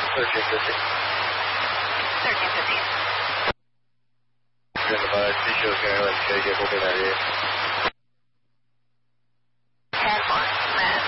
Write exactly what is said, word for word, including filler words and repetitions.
thirteen fifty. thirteen fifty. Good, uh, visual going, let's go, get moving out here.